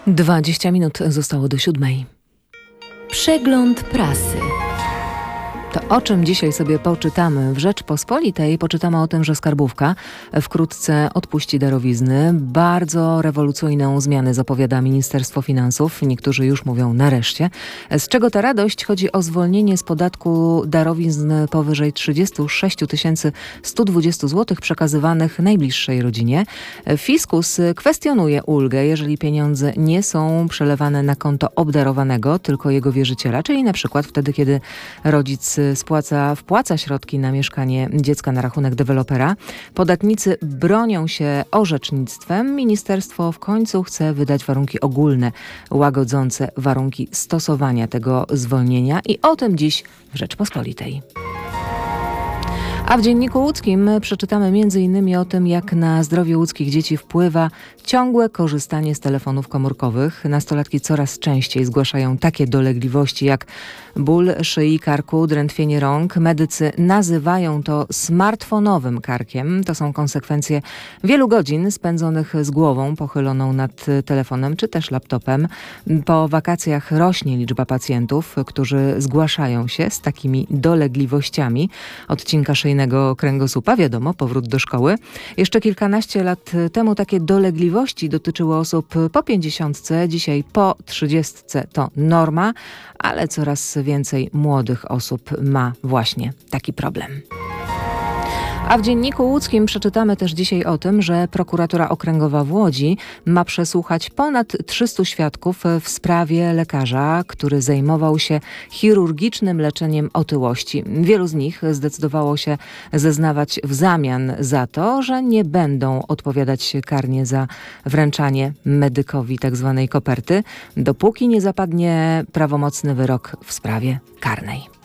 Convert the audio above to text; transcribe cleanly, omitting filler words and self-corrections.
20 minut zostało do 7. Przegląd prasy. To o czym dzisiaj sobie poczytamy? W Rzeczpospolitej poczytamy o tym, że Skarbówka wkrótce odpuści darowizny. Bardzo rewolucyjną zmianę zapowiada Ministerstwo Finansów. Niektórzy już mówią nareszcie. Z czego ta radość? Chodzi o zwolnienie z podatku darowizn powyżej 36 120 zł przekazywanych najbliższej rodzinie. Fiskus kwestionuje ulgę, jeżeli pieniądze nie są przelewane na konto obdarowanego, tylko jego wierzyciela, czyli na przykład wtedy, kiedy rodzic wpłaca środki na mieszkanie dziecka na rachunek dewelopera. Podatnicy bronią się orzecznictwem. Ministerstwo w końcu chce wydać warunki ogólne, łagodzące warunki stosowania tego zwolnienia i o tym dziś w Rzeczpospolitej. A w Dzienniku Łódzkim przeczytamy m.in. o tym, jak na zdrowie łódzkich dzieci wpływa ciągłe korzystanie z telefonów komórkowych. Nastolatki coraz częściej zgłaszają takie dolegliwości jak ból szyi, karku, drętwienie rąk. Medycy nazywają to smartfonowym karkiem. To są konsekwencje wielu godzin spędzonych z głową pochyloną nad telefonem czy też laptopem. Po wakacjach rośnie liczba pacjentów, którzy zgłaszają się z takimi dolegliwościami odcinka szyjnego kręgosłupa. Wiadomo, powrót do szkoły. Jeszcze kilkanaście lat temu takie dolegliwości dotyczyły osób po 50, dzisiaj po 30 to norma, ale coraz więcej młodych osób ma właśnie taki problem. A w Dzienniku Łódzkim przeczytamy też dzisiaj o tym, że prokuratura okręgowa w Łodzi ma przesłuchać ponad 300 świadków w sprawie lekarza, który zajmował się chirurgicznym leczeniem otyłości. Wielu z nich zdecydowało się zeznawać w zamian za to, że nie będą odpowiadać karnie za wręczanie medykowi tzw. koperty, dopóki nie zapadnie prawomocny wyrok w sprawie karnej.